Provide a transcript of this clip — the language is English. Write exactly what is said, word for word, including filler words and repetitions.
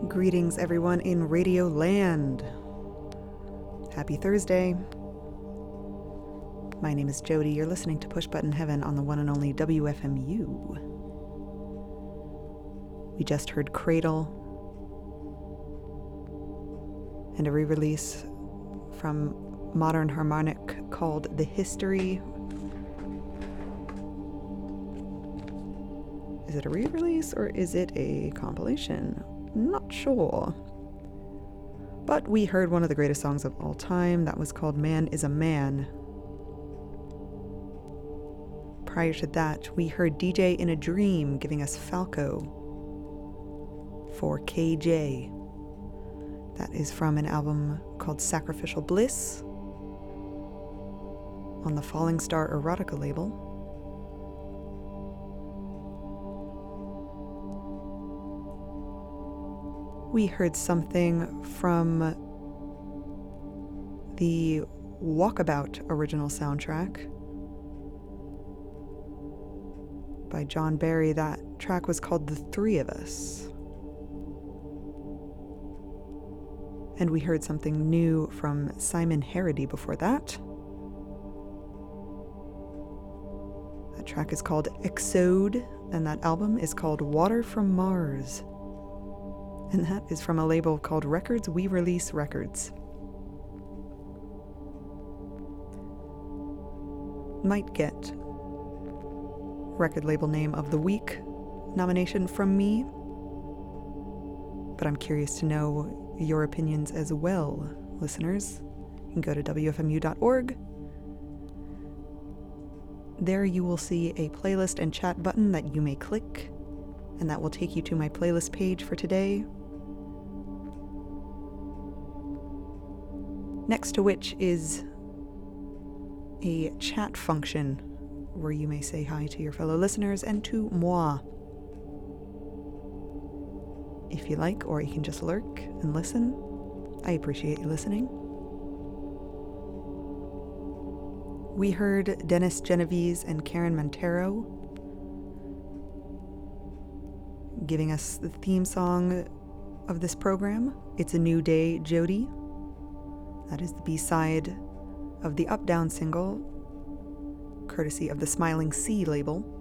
Greetings, everyone in Radio Land. Happy Thursday. My name is Jody. You're listening to Push Button Heaven on the one and only W F M U. We just heard Cradle and a re-release from Modern Harmonic called The History. Is it a re-release or is it a compilation? Not sure. But we heard one of the greatest songs of all time. That was called Man is a Man. Prior to that, we heard D J in a Dream giving us Falco for K J. That is from an album called Sacrificial Bliss on the Falling Star Erotica label. We heard something from the Walkabout original soundtrack by John Barry. That track was called The Three of Us. And we heard something new from Simon Harady before that. That track is called Exode, and that album is called Water from Mars. And that is from a label called Records We Release Records. Might get Record Label Name of the Week nomination from me, but I'm curious to know your opinions as well, listeners. You can go to W F M U dot org. There you will see a playlist and chat button that you may click, and that will take you to my playlist page for today. Next to which is a chat function where you may say hi to your fellow listeners and to moi, if you like, or you can just lurk and listen. I appreciate you listening. We heard Dennis Genovese and Karen Montero giving us the theme song of this program, It's a New Day, Jody. That is the B-side of the Up Down single, courtesy of the Smiling Sea label.